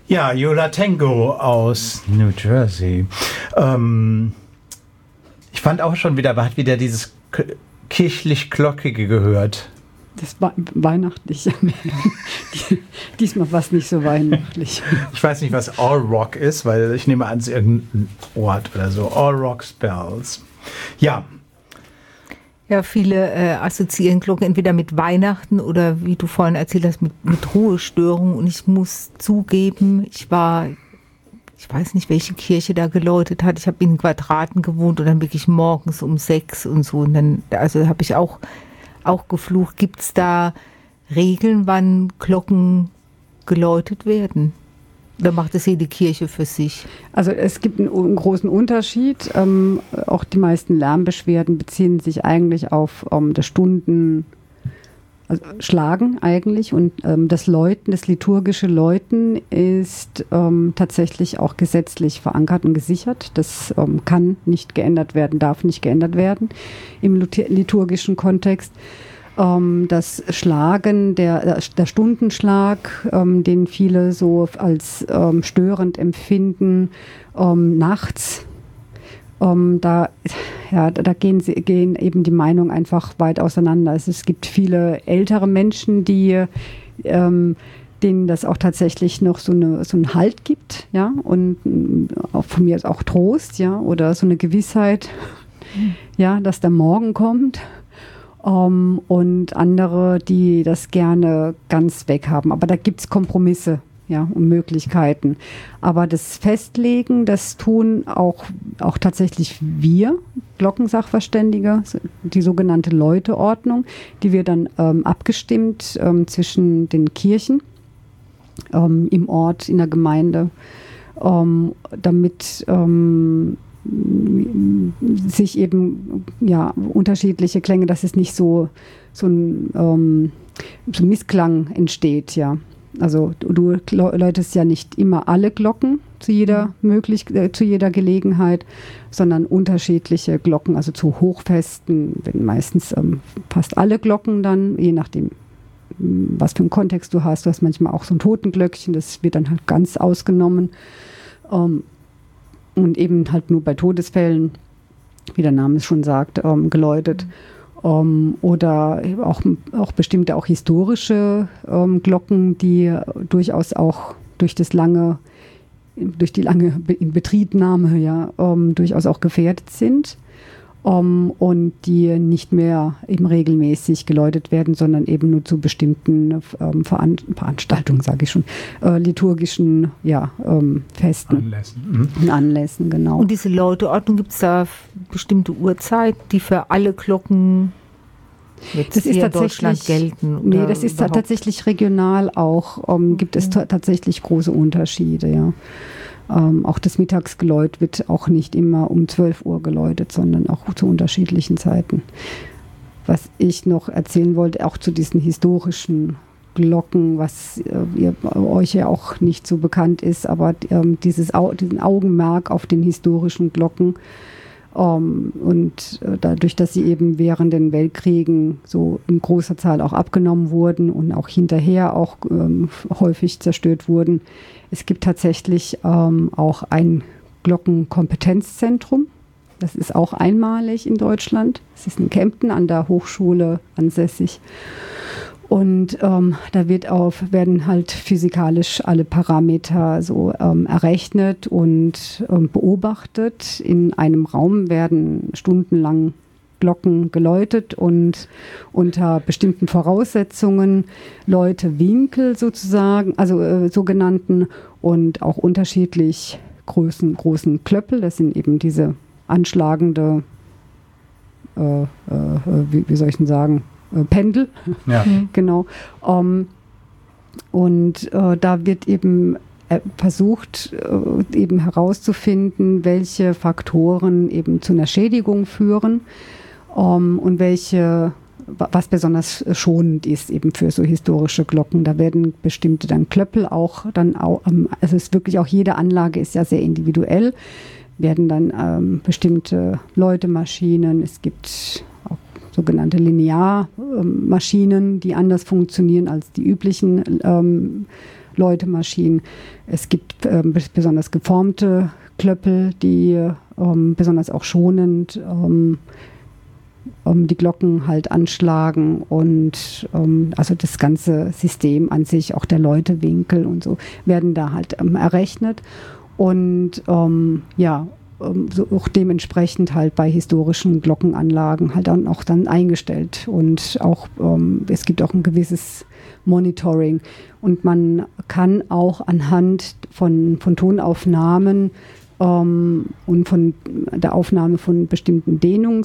Ja, Yola Tango aus New Jersey. Ich fand auch schon wieder, man hat wieder dieses kirchlich-glockige gehört. Das war weihnachtlich. Diesmal war es nicht so weihnachtlich. Ich weiß nicht, was All Rock ist, weil ich nehme an, es ist irgendein Ort oder so. All Rock Spells. Ja. Ja, viele assoziieren Glocken entweder mit Weihnachten oder, wie du vorhin erzählt hast, mit Ruhestörungen. Und ich muss zugeben, ich weiß nicht, welche Kirche da geläutet hat. Ich habe in Quadraten gewohnt und dann wirklich morgens um 6 und so. Und dann, also habe ich auch geflucht. Gibt es da Regeln, wann Glocken geläutet werden? Oder macht es jede Kirche für sich? Also es gibt einen großen Unterschied. Auch die meisten Lärmbeschwerden beziehen sich eigentlich auf das Stunden, also Schlagen eigentlich. Und das Läuten, das liturgische Läuten ist tatsächlich auch gesetzlich verankert und gesichert. Das kann nicht geändert werden, darf nicht geändert werden im liturgischen Kontext. Das Schlagen, der Stundenschlag, den viele so als störend empfinden, nachts, da gehen eben die Meinungen einfach weit auseinander. Also es gibt viele ältere Menschen, denen das auch tatsächlich noch so einen Halt gibt, ja, und auch von mir ist auch Trost, ja, oder so eine Gewissheit, ja, dass der Morgen kommt. Und andere, die das gerne ganz weg haben. Aber da gibt es Kompromisse, ja, und Möglichkeiten. Aber das Festlegen, das tun auch tatsächlich wir, Glockensachverständige, die sogenannte Läuteordnung, die wir dann abgestimmt zwischen den Kirchen im Ort, in der Gemeinde, damit sich eben unterschiedliche Klänge, dass es nicht so ein Missklang entsteht, ja. Also du läutest ja nicht immer alle Glocken zu jeder Gelegenheit, sondern unterschiedliche Glocken, also zu Hochfesten, wenn meistens fast alle Glocken dann, je nachdem, was für einen Kontext du hast. Du hast manchmal auch so ein Totenglöckchen, das wird dann halt ganz ausgenommen. Und eben halt nur bei Todesfällen, wie der Name es schon sagt, geläutet. Oder auch bestimmte auch historische Glocken, die durchaus auch durch die lange Inbetriebnahme ja durchaus auch gefährdet sind. Und die nicht mehr eben regelmäßig geläutet werden, sondern eben nur zu bestimmten Veranstaltungen, sage ich schon, liturgischen Festen. Anlässen, genau. Und diese Läuteordnung, gibt es da bestimmte Uhrzeit, die für alle Glocken jetzt hier in Deutschland gelten? Nee, das ist tatsächlich regional auch, gibt es tatsächlich große Unterschiede, ja. Auch das Mittagsgeläut wird auch nicht immer um 12 Uhr geläutet, sondern auch zu unterschiedlichen Zeiten. Was ich noch erzählen wollte, auch zu diesen historischen Glocken, was euch ja auch nicht so bekannt ist, aber diesen Augenmerk auf den historischen Glocken und dadurch, dass sie eben während den Weltkriegen so in großer Zahl auch abgenommen wurden und auch hinterher auch häufig zerstört wurden, es gibt tatsächlich auch ein Glockenkompetenzzentrum. Das ist auch einmalig in Deutschland. Es ist in Kempten an der Hochschule ansässig. Und da werden halt physikalisch alle Parameter so errechnet und beobachtet. In einem Raum werden stundenlang Glocken geläutet und unter bestimmten Voraussetzungen Läutewinkel sozusagen, also sogenannten, und auch unterschiedlich großen Klöppel. Das sind eben diese anschlagende, wie soll ich denn sagen, Pendel. Ja. Genau. Und da wird eben versucht, eben herauszufinden, welche Faktoren eben zu einer Schädigung führen. Und was besonders schonend ist eben für so historische Glocken. Da werden bestimmte dann Klöppel also es ist wirklich auch jede Anlage ist ja sehr individuell, werden dann bestimmte Läutemaschinen, es gibt auch sogenannte Linearmaschinen, die anders funktionieren als die üblichen Läutemaschinen. Es gibt besonders geformte Klöppel, die besonders auch schonend die Glocken halt anschlagen und also das ganze System an sich, auch der Läutewinkel und so, werden da halt errechnet und so auch dementsprechend halt bei historischen Glockenanlagen halt dann auch dann eingestellt und auch es gibt auch ein gewisses Monitoring und man kann auch anhand von Tonaufnahmen und von der Aufnahme von bestimmten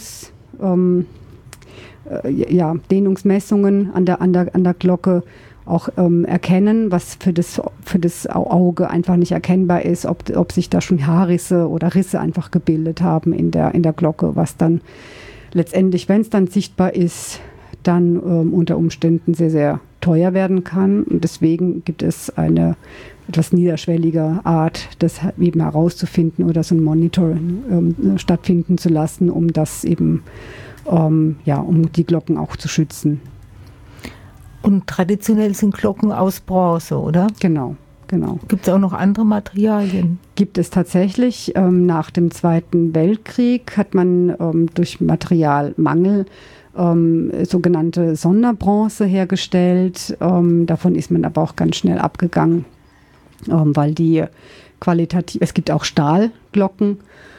Dehnungsmessungen an der Glocke auch erkennen, was für das Auge einfach nicht erkennbar ist, ob sich da schon Haarrisse oder Risse einfach gebildet haben in der Glocke, was dann letztendlich, wenn es dann sichtbar ist, dann unter Umständen sehr, sehr teuer werden kann. Und deswegen gibt es eine etwas niederschwellige Art, das eben herauszufinden oder so ein Monitoring stattfinden zu lassen, um das eben um die Glocken auch zu schützen. Und traditionell sind Glocken aus Bronze, oder? Genau. Gibt es auch noch andere Materialien? Gibt es tatsächlich. Nach dem Zweiten Weltkrieg hat man durch Materialmangel sogenannte Sonderbronze hergestellt. Davon ist man aber auch ganz schnell abgegangen, weil die qualitativ, es gibt auch Stahlglocken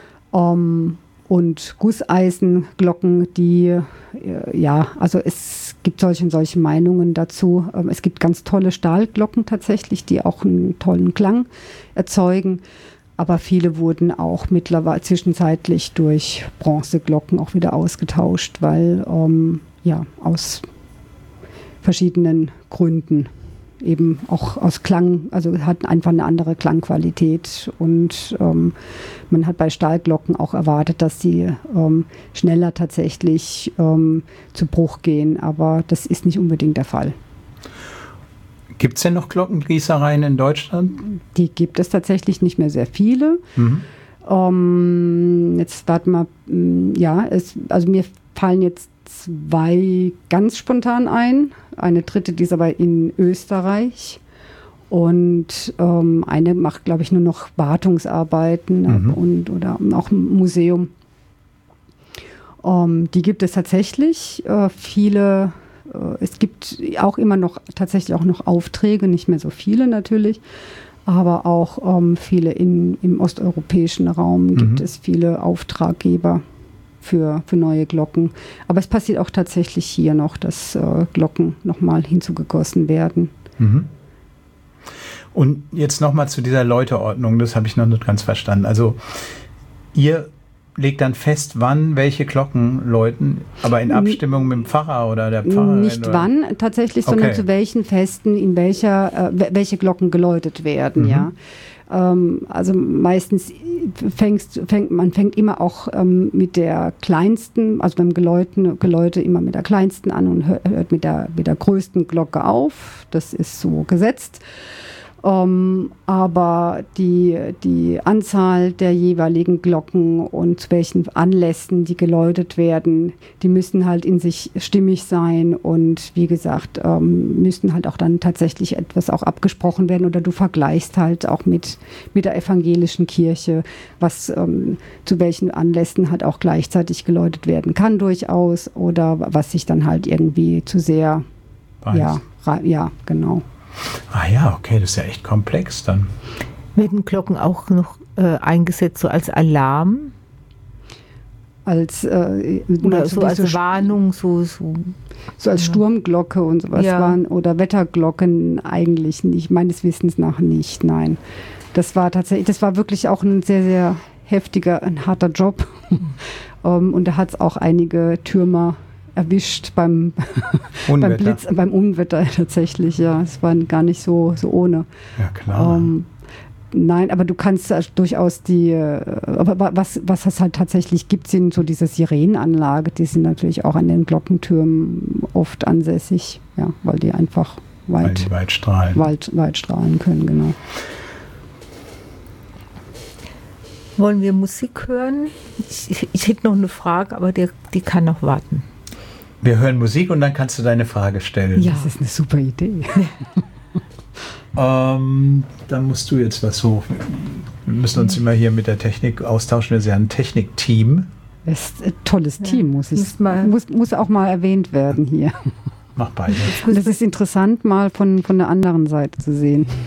und Gusseisenglocken, die, also es gibt solche Meinungen dazu. Es gibt ganz tolle Stahlglocken tatsächlich, die auch einen tollen Klang erzeugen. Aber viele wurden auch mittlerweile zwischenzeitlich durch Bronzeglocken auch wieder ausgetauscht, weil aus verschiedenen Gründen eben auch aus Klang, also hatten einfach eine andere Klangqualität und man hat bei Stahlglocken auch erwartet, dass sie schneller tatsächlich zu Bruch gehen, aber das ist nicht unbedingt der Fall. Gibt es denn noch Glockengießereien in Deutschland? Die gibt es tatsächlich nicht mehr sehr viele. Jetzt warten wir, also mir fallen jetzt 2 ganz spontan ein. Eine dritte, die ist aber in Österreich. Und eine macht, glaube ich, nur noch Wartungsarbeiten oder auch ein Museum. Die gibt es tatsächlich. Viele. Es gibt auch immer noch tatsächlich auch noch Aufträge, nicht mehr so viele natürlich, aber auch viele im osteuropäischen Raum gibt es viele Auftraggeber für neue Glocken. Aber es passiert auch tatsächlich hier noch, dass Glocken nochmal hinzugegossen werden. Und jetzt nochmal zu dieser Läuteordnung, das habe ich noch nicht ganz verstanden. Also ihr legt dann fest, wann welche Glocken läuten, aber in Abstimmung mit dem Pfarrer oder der Pfarrerin? Nicht wann tatsächlich, sondern zu welchen Festen, in welche Glocken geläutet werden, ja. Also meistens fängt man immer auch mit der kleinsten, also beim Geläute immer mit der kleinsten an und hört mit der größten Glocke auf. Das ist so gesetzt. Aber die Anzahl der jeweiligen Glocken und zu welchen Anlässen die geläutet werden, die müssen halt in sich stimmig sein und wie gesagt, müssen halt auch dann tatsächlich etwas auch abgesprochen werden oder du vergleichst halt auch mit der evangelischen Kirche, was zu welchen Anlässen halt auch gleichzeitig geläutet werden kann durchaus oder was sich dann halt irgendwie zu sehr, ja, genau. Ah ja, okay, das ist ja echt komplex dann. Werden Glocken auch noch eingesetzt so als Alarm? Oder so als Warnung, so als Sturmglocke und sowas waren oder Wetterglocken eigentlich nicht, meines Wissens nach nicht, nein. Das war wirklich auch ein sehr, sehr heftiger, ein harter Job und da hat es auch einige Türmer erwischt beim Blitz, beim Unwetter tatsächlich, ja. Es war gar nicht so ohne. Ja, klar. Nein, aber du kannst durchaus aber was es halt tatsächlich gibt, sind so diese Sirenenanlage, die sind natürlich auch an den Glockentürmen oft ansässig, ja, weil die einfach weit strahlen. Weit strahlen können, genau. Wollen wir Musik hören? Ich hätte noch eine Frage, aber die kann noch warten. Wir hören Musik und dann kannst du deine Frage stellen. Ja, das ist eine super Idee. Dann musst du jetzt was hoch. Wir müssen uns immer hier mit der Technik austauschen. Wir sind ja ein Technikteam. Das ist ein tolles Team, muss auch mal erwähnt werden hier. Mach beide. Das ist interessant, mal von der anderen Seite zu sehen.